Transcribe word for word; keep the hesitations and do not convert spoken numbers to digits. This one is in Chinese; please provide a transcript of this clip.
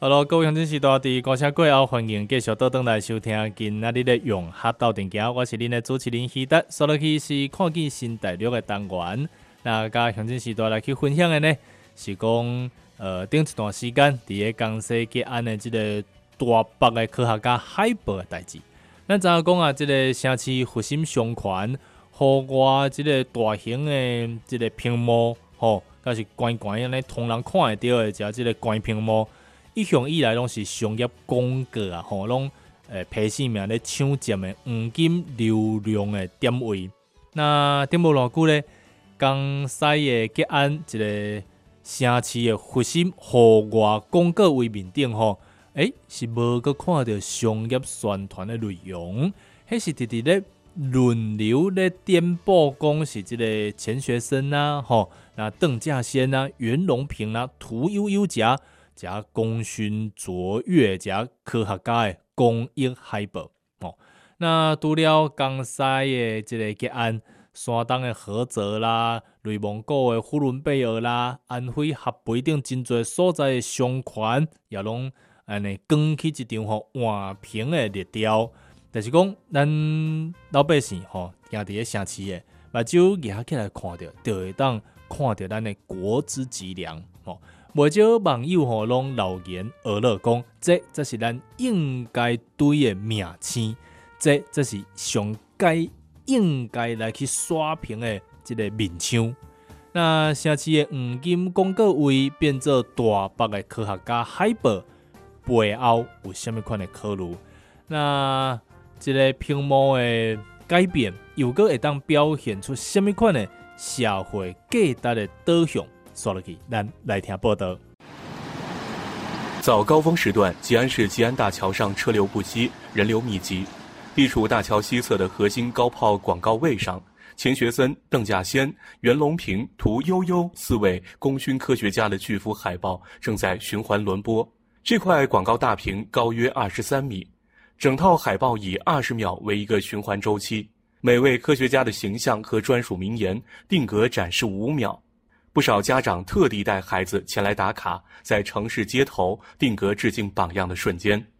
Hello，各位乡亲时代伫歌声过后，欢迎继续倒转来收听今仔日的用客斗阵行，我是恁的主持人希德，说落去是看见新大陆的单元。那甲乡亲时代来去分享的呢，是讲呃顶一段时间伫个江西吉安的即个大北的科学家海豹的代志。咱知影讲啊，即、这个城市核心商圈，户外即个大型的即个屏幕，吼、哦，甲是悬悬安尼，通人看会到的，只即个悬屏幕。一向以来拢是商业广告啊，吼，拢诶批性命咧抢占的黄金流量的点位。那顶无偌久咧，江西的吉安一个城市的核心户外广告位面顶吼，诶、欸、是无阁看到商业宣传的内容，迄是直直咧轮流咧颠簸讲是即个钱学森啊，吼，那邓稼先啊、袁隆平啊、屠呦呦家。加功勋卓越，加科学家的公益海报哦。那除了江西的这个吉安、山东的菏泽啦、内蒙古的呼伦贝尔啦、安徽合肥等真侪所在的商圈，也拢安尼扛起一张吼换屏的列调。但是讲咱老百姓吼，行伫个城市的目睭举起来看到，就会当看到咱的国之脊梁吼。袂少网友吼拢留言学乐讲，这这是咱应该对的名称，这这是上该应该来去刷屏的这个面墙。那城市的黄金广告位变做大北的科学家海报，背后有啥物款的考虑？那这个屏幕的改变，又阁会当表现出啥物款的社会价值的导向？说落去，咱来听报道。 早高峰时段，吉安市吉安大桥上车流不息，人流密集。地处大桥西侧的核心高炮广告位上，钱学森、邓稼先、袁隆平、屠呦呦四位功勋科学家的巨幅海报正在循环轮播。这块广告大屏高约二十三米，整套海报以二十秒为一个循环周期，每位科学家的形象和专属名言定格展示五秒。不少家长特地带孩子前来打卡，在城市街头定格致敬榜样的瞬间。